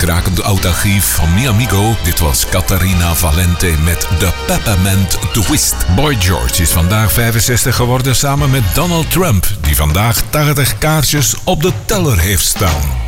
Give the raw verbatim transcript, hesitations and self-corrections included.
krakend oud-archief van Mi Amigo. Dit was Catarina Valente met The Peppermint Twist. Boy George is vandaag vijfenzestig geworden samen met Donald Trump, die vandaag tachtig kaartjes op de teller heeft staan.